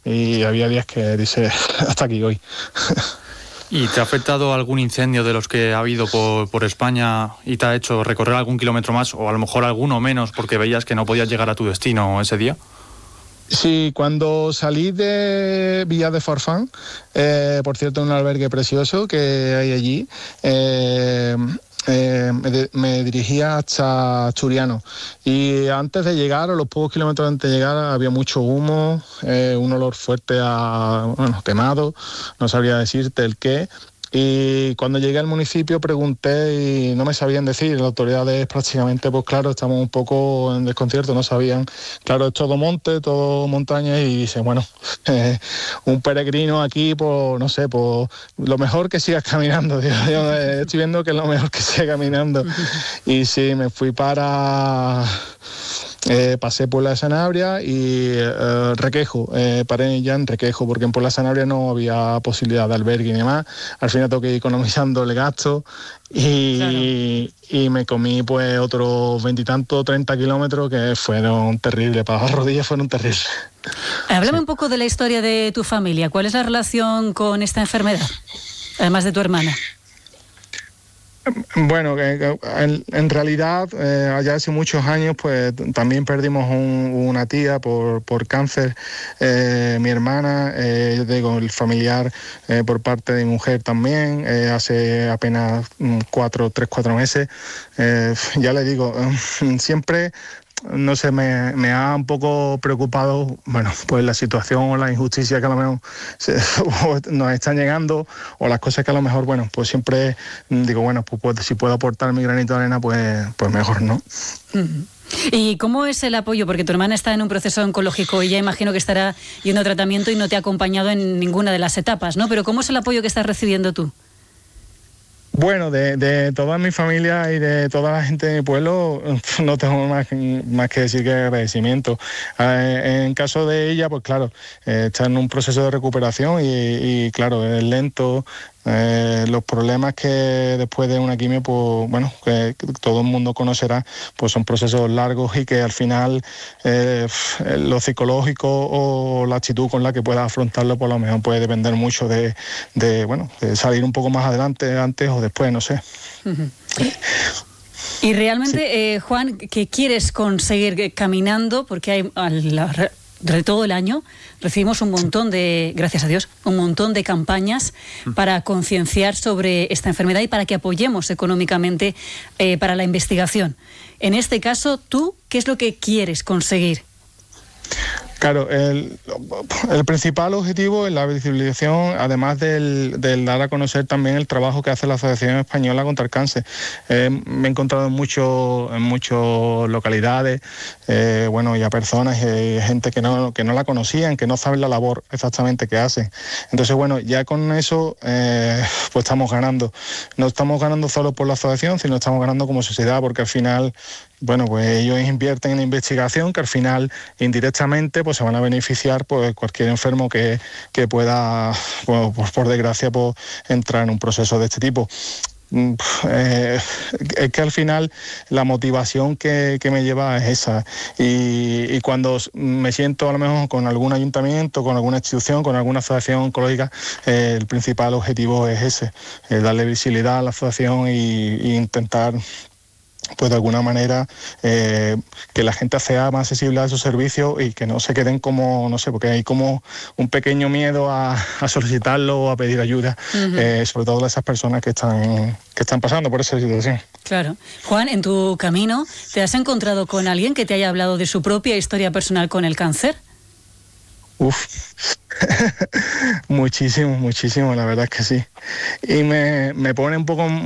y había días que dice hasta aquí hoy. ¿Y te ha afectado algún incendio de los que ha habido por España y te ha hecho recorrer algún kilómetro más o a lo mejor alguno menos porque veías que no podías llegar a tu destino ese día? Sí, cuando salí de Villa de Farfán, por cierto, un albergue precioso que hay allí, me dirigía hasta Churiano, y antes de llegar, a los pocos kilómetros antes de llegar, había mucho humo, un olor fuerte a quemado, no sabría decirte el qué. Y cuando llegué al municipio pregunté y no me sabían decir, las autoridades prácticamente, pues claro, estamos un poco en desconcierto, no sabían. Claro, es todo monte, todo montaña, y dice, bueno, un peregrino aquí, pues no sé, pues lo mejor que sigas caminando. Digo, yo estoy viendo que es lo mejor que siga caminando. Y sí, me fui para... pasé por la Sanabria y Requejo, paré ya en Requejo, porque en por la Sanabria no había posibilidad de albergue ni demás. Al final tengo que ir economizando el gasto y me comí pues otros 20 y tantos, 30 kilómetros que fueron terribles, para las rodillas fueron terribles. Háblame un poco de la historia de tu familia. ¿Cuál es la relación con esta enfermedad, además de tu hermana? Bueno, en realidad, allá hace muchos años, pues también perdimos una tía por cáncer. Mi hermana, yo digo, el familiar por parte de mi mujer también, hace apenas 4 meses. Ya le digo, siempre... No sé, me ha un poco preocupado, bueno, pues la situación o la injusticia que a lo mejor nos están llegando, o las cosas que a lo mejor, bueno, pues siempre digo, bueno, pues si puedo aportar mi granito de arena, pues mejor, ¿no? ¿Y cómo es el apoyo? Porque tu hermana está en un proceso oncológico y ya imagino que estará yendo a tratamiento y no te ha acompañado en ninguna de las etapas, ¿no? Pero ¿cómo es el apoyo que estás recibiendo tú? Bueno, de toda mi familia y de toda la gente de mi pueblo, no tengo más que decir que agradecimiento. En caso de ella, pues claro, está en un proceso de recuperación y claro, es lento. Los problemas que después de una quimio, pues bueno, que todo el mundo conocerá, pues son procesos largos y que al final lo psicológico o la actitud con la que puedas afrontarlo, pues a lo mejor puede depender mucho de salir un poco más adelante, antes o después, no sé. Uh-huh. Y realmente, sí. Juan, ¿qué quieres conseguir caminando? Porque hay durante todo el año recibimos un montón de, gracias a Dios, un montón de campañas para concienciar sobre esta enfermedad y para que apoyemos económicamente para la investigación. En este caso, ¿tú qué es lo que quieres conseguir? Claro, el principal objetivo es la visibilización, además del dar a conocer también el trabajo que hace la Asociación Española contra el Cáncer. Me he encontrado en muchas localidades, bueno, ya personas, gente que no la conocían, que no saben la labor exactamente que hacen. Entonces, bueno, ya con eso, pues estamos ganando. No estamos ganando solo por la asociación, sino estamos ganando como sociedad, porque al final, bueno, pues ellos invierten en investigación, que al final, indirectamente, pues se van a beneficiar pues cualquier enfermo que pueda, pues, por desgracia, pues, entrar en un proceso de este tipo. Es que al final la motivación que me lleva es esa, y cuando me siento a lo mejor con algún ayuntamiento, con alguna institución, con alguna asociación oncológica, el principal objetivo es ese, darle visibilidad a la asociación y intentar, pues de alguna manera, que la gente sea más accesible a esos servicios y que no se queden como, no sé, porque hay como un pequeño miedo a solicitarlo o a pedir ayuda, sobre todo a esas personas que están pasando por esa situación. Claro. Juan, en tu camino, ¿te has encontrado con alguien que te haya hablado de su propia historia personal con el cáncer? Muchísimo, la verdad es que sí. Y me pone un poco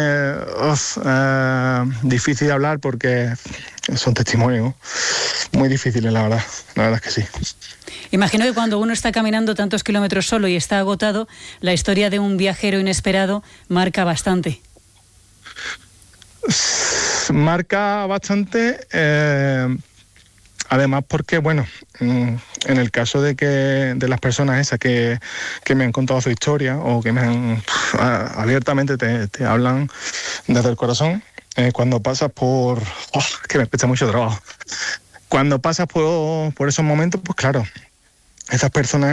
difícil hablar porque son testimonios muy difíciles, la verdad es que sí. Imagino que cuando uno está caminando tantos kilómetros solo y está agotado, la historia de un viajero inesperado marca bastante. Marca bastante, además porque, bueno, en el caso de las personas esas que me han contado su historia o que me han abiertamente te hablan desde el corazón, cuando pasas por... que me cuesta mucho trabajo. Cuando pasas por esos momentos, pues claro, esas personas